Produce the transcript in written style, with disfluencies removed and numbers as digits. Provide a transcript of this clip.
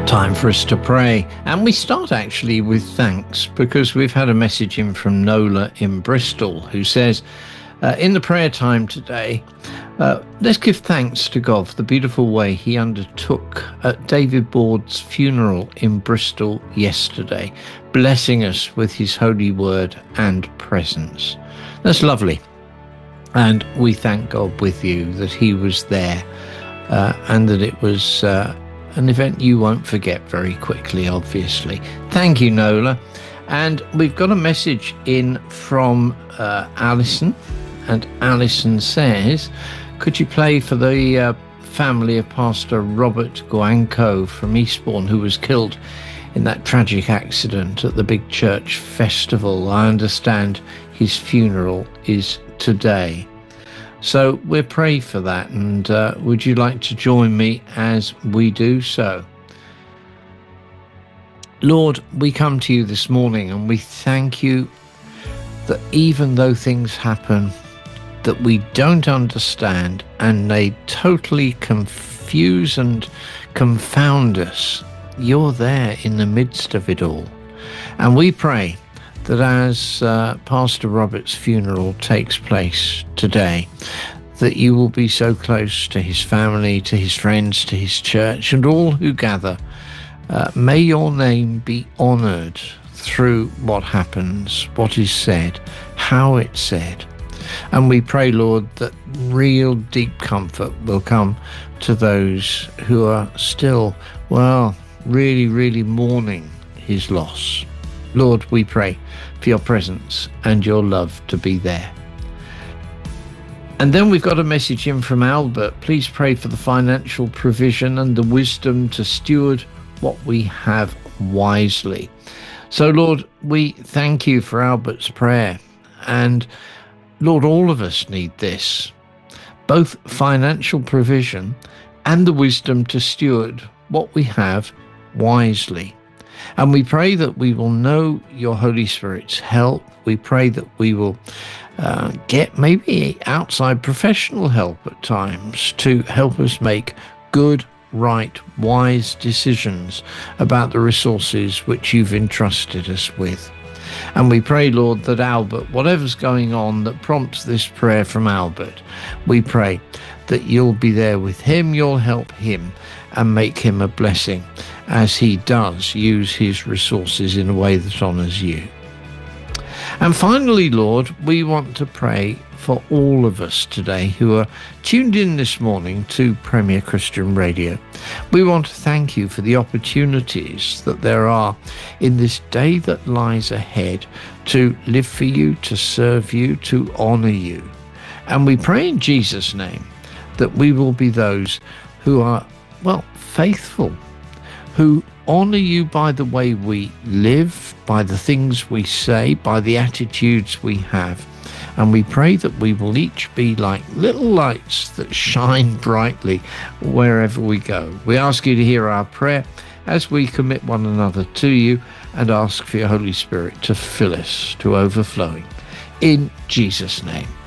Time for us to pray, and we start actually with thanks, because we've had a message in from Nola in Bristol who says, in the prayer time today, let's give thanks to God for the beautiful way he undertook at David Board's funeral in Bristol yesterday, blessing us with his holy word and presence. That's lovely, and we thank God with you that he was there, and that it was an event you won't forget very quickly, obviously. Thank you, Nola. And we've got a message in from Alison, and Alison says, could you play for the family of Pastor Robert Guanco from Eastbourne, who was killed in that tragic accident at the big church festival? I understand his funeral is today. So we'll pray for that, and would you like to join me as we do so? Lord, we come to you this morning and we thank you that even though things happen that we don't understand and they totally confuse and confound us, you're there in the midst of it all. And we pray that as Pastor Robert's funeral takes place today, that you will be so close to his family, to his friends, to his church, and all who gather. May your name be honoured through what happens, what is said, how it's said. And we pray, Lord, that real deep comfort will come to those who are still, really, really mourning his loss. Lord, we pray for your presence and your love to be there. And then we've got a message in from Albert. Please pray for the financial provision and the wisdom to steward what we have wisely. So, Lord, we thank you for Albert's prayer. And, Lord, all of us need this, both financial provision and the wisdom to steward what we have wisely. And we pray that we will know your Holy Spirit's help. We pray that we will get maybe outside professional help at times to help us make good, right, wise decisions about the resources which you've entrusted us with. And we pray, Lord, that Albert, whatever's going on that prompts this prayer from Albert, we pray that you'll be there with him, you'll help him and make him a blessing as he does use his resources in a way that honours you. And finally, Lord, we want to pray for all of us today who are tuned in this morning to Premier Christian Radio. We want to thank you for the opportunities that there are in this day that lies ahead to live for you, to serve you, to honour you. And we pray in Jesus' name that we will be those who are, faithful, who honour you by the way we live, by the things we say, by the attitudes we have. And we pray that we will each be like little lights that shine brightly wherever we go. We ask you to hear our prayer as we commit one another to you and ask for your Holy Spirit to fill us to overflowing. In Jesus' name.